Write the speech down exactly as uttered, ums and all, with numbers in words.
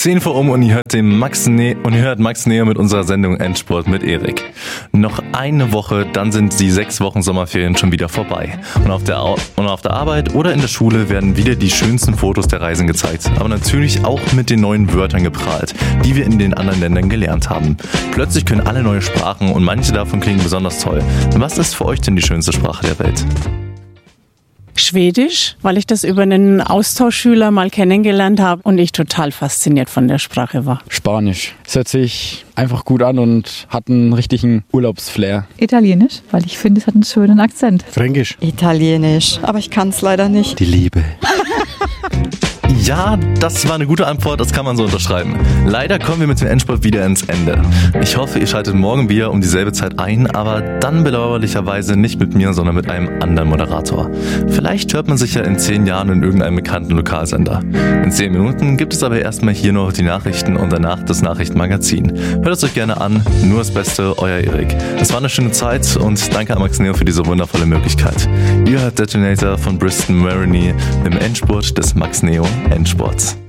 zehn vor um und ihr hört den Max ne- und ihr hört Max Neo mit unserer Sendung Endsport mit Erik. Noch eine Woche, dann sind die sechs Wochen Sommerferien schon wieder vorbei. Und auf der Au- und auf der Arbeit oder in der Schule werden wieder die schönsten Fotos der Reisen gezeigt. Aber natürlich auch mit den neuen Wörtern geprahlt, die wir in den anderen Ländern gelernt haben. Plötzlich können alle neue Sprachen und manche davon klingen besonders toll. Was ist für euch denn die schönste Sprache der Welt? Schwedisch, weil ich das über einen Austauschschüler mal kennengelernt habe und ich total fasziniert von der Sprache war. Spanisch. Es hört sich einfach gut an und hat einen richtigen Urlaubsflair. Italienisch, weil ich finde, es hat einen schönen Akzent. Fränkisch. Italienisch, aber ich kann es leider nicht. Die Liebe. Ja, das war eine gute Antwort, das kann man so unterschreiben. Leider kommen wir mit dem Endspurt wieder ins Ende. Ich hoffe, ihr schaltet morgen wieder um dieselbe Zeit ein, aber dann bedauerlicherweise nicht mit mir, sondern mit einem anderen Moderator. Vielleicht hört man sich ja in zehn Jahren in irgendeinem bekannten Lokalsender. In zehn Minuten gibt es aber erstmal hier noch die Nachrichten und danach das Nachrichtenmagazin. Hört es euch gerne an, nur das Beste, euer Erik. Es war eine schöne Zeit und danke an Max Neo für diese wundervolle Möglichkeit. Ihr hört Detonator von Bristol Maroney im Endspurt des Max Neo Endsports.